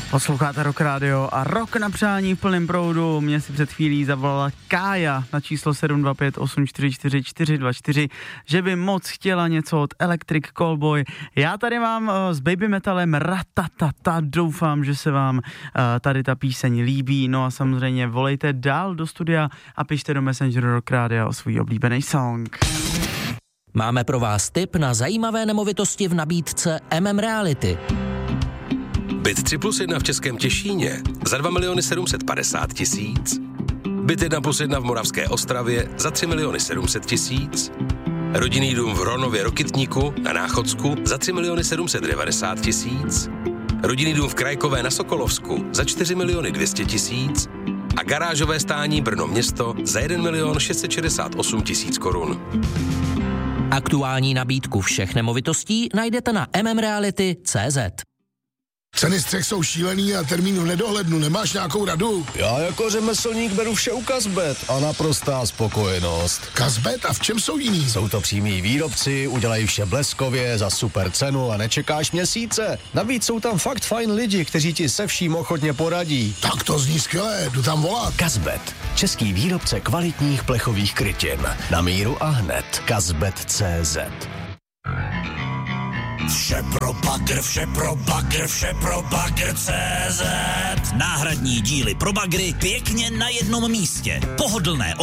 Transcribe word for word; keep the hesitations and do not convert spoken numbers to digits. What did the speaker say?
Posloucháte Rock Radio a Rock na přání v plném proudu. Mě si před chvílí zavolala Kája na číslo sedm dva pět osm čtyři čtyři čtyři dva čtyři, že by moc chtěla něco od Electric Callboy. Já tady mám uh, s baby metalem Ratatata, doufám, že se vám uh, tady ta píseň líbí. No a samozřejmě volejte dál do studia a pište do Messengeru Rock Radio o svůj oblíbený song. Máme pro vás tip na zajímavé nemovitosti v nabídce M M Reality. Byt tři plus jedna v Českém Těšíně za dva miliony sedm set padesát tisíc. Byt jedna plus jedna v Moravské Ostravě za tři miliony sedm set tisíc. Rodinný dům v Hronově Rokitníku na Náchodsku za tři miliony sedm set devadesát tisíc. Rodinný dům v Krajkové na Sokolovsku za čtyři miliony dvě stě tisíc. A garážové stání Brno město za jeden milion šest set šedesát osm tisíc korun. Aktuální nabídku všech nemovitostí najdete na m m reality tečka cé zet. Ceny střech jsou šílený a termínu nedohlednu. Nemáš nějakou radu? Já jako řemeslník beru vše u Kazbet a naprostá spokojenost. Kazbet? A v čem jsou jiný? Jsou to přímí výrobci, udělají vše bleskově, za super cenu a nečekáš měsíce. Navíc jsou tam fakt fajn lidi, kteří ti se vším ochotně poradí. Tak to zní skvělé, jdu tam volat. Kazbet, český výrobce kvalitních plechových krytin. Na míru a hned. Kazbet tečka cé zet. Vše pro bagr, vše pro bagr, vše pro bagr tečka cé zet. Náhradní díly pro bagry pěkně na jednom místě. Pohodlné